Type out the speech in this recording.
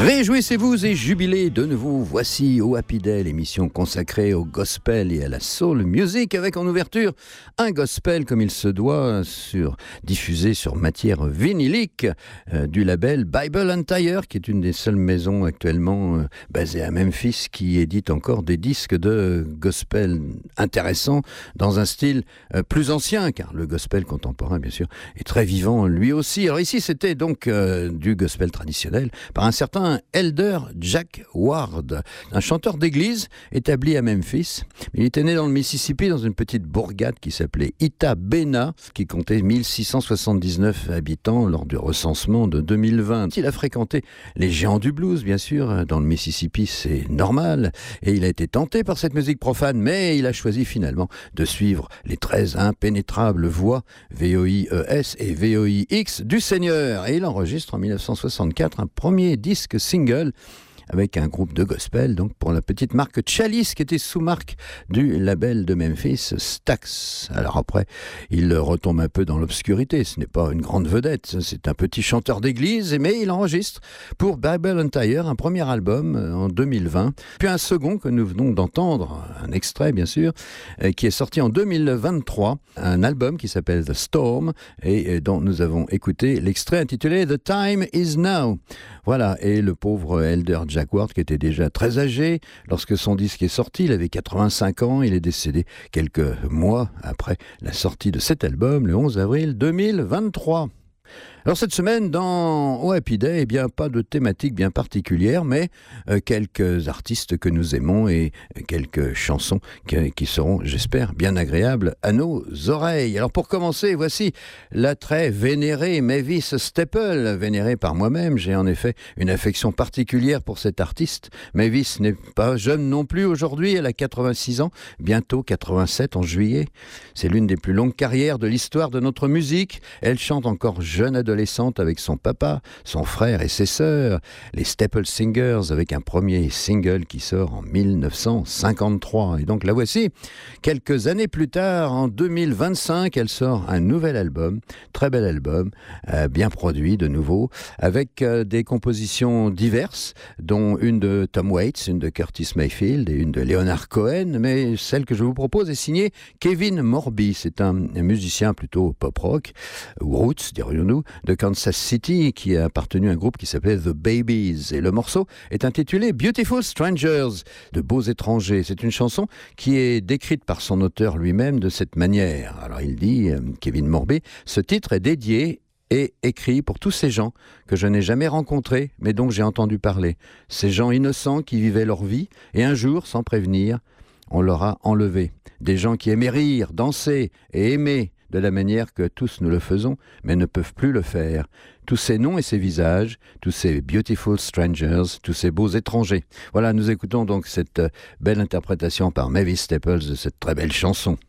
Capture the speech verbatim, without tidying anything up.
Réjouissez-vous et jubilez de nouveau. Voici au Happy Day, l'émission consacrée au gospel et à la soul music, avec en ouverture un gospel comme il se doit, sur, diffusé sur matière vinylique euh, du label Bible and Tire, qui est une des seules maisons actuellement euh, basée à Memphis qui édite encore des disques de gospel intéressants dans un style euh, plus ancien, car le gospel contemporain, bien sûr, est très vivant lui aussi. Alors ici, c'était donc euh, du gospel traditionnel par un certain Elder Jack Ward, un chanteur d'église établi à Memphis. Il était né dans le Mississippi, dans une petite bourgade qui s'appelait Itta Bena, qui comptait mille six cent soixante-dix-neuf habitants lors du recensement de deux mille vingt. Il a fréquenté les géants du blues, bien sûr. Dans le Mississippi, c'est normal. Et il a été tenté par cette musique profane, mais il a choisi finalement de suivre les très impénétrables voix V O I E S et V O I X du Seigneur. Et il enregistre en mille neuf cent soixante-quatre un premier disque single avec un groupe de gospel, donc pour la petite marque Chalice, qui était sous-marque du label de Memphis, Stax. Alors après, il retombe un peu dans l'obscurité. Ce n'est pas une grande vedette, c'est un petit chanteur d'église, mais il enregistre pour Bible and Tire un premier album en deux mille vingt, puis un second que nous venons d'entendre, un extrait bien sûr, qui est sorti en deux mille vingt-trois, un album qui s'appelle The Storm, et dont nous avons écouté l'extrait intitulé The Time Is Now. Voilà, et le pauvre Elder Jack Ward, qui était déjà très âgé lorsque son disque est sorti, il avait quatre-vingt-cinq ans, il est décédé quelques mois après la sortie de cet album, le onze avril deux mille vingt-trois. Alors cette semaine, dans au Happy Day, eh bien, pas de thématique bien particulière, mais euh, quelques artistes que nous aimons et quelques chansons qui, qui seront, j'espère, bien agréables à nos oreilles. Alors pour commencer, voici la très vénérée Mavis Staples, vénérée par moi-même. J'ai en effet une affection particulière pour cette artiste. Mavis n'est pas jeune non plus aujourd'hui, elle a quatre-vingt-six ans, bientôt quatre-vingt-sept en juillet. C'est l'une des plus longues carrières de l'histoire de notre musique. Elle chante encore jeune adolescente avec son papa, son frère et ses sœurs, les Staple Singers, avec un premier single qui sort en mille neuf cent cinquante-trois. Et donc la voici, quelques années plus tard, en deux mille vingt-cinq, elle sort un nouvel album, très bel album, euh, bien produit de nouveau, avec euh, des compositions diverses, dont une de Tom Waits, une de Curtis Mayfield et une de Leonard Cohen, mais celle que je vous propose est signée Kevin Morby. C'est un, un musicien plutôt pop-rock, ou roots, dirions-nous, de Kansas City, qui a appartenu à un groupe qui s'appelait The Babies. Et le morceau est intitulé Beautiful Strangers, de beaux étrangers. C'est une chanson qui est décrite par son auteur lui-même de cette manière. Alors il dit, euh, Kevin Morby, ce titre est dédié et écrit pour tous ces gens que je n'ai jamais rencontrés, mais dont j'ai entendu parler. Ces gens innocents qui vivaient leur vie, et un jour, sans prévenir, on leur a enlevé. Des gens qui aimaient rire, danser et aimer, de la manière que tous nous le faisons, mais ne peuvent plus le faire. Tous ces noms et ces visages, tous ces beautiful strangers, tous ces beaux étrangers. Voilà, nous écoutons donc cette belle interprétation par Mavis Staples de cette très belle chanson.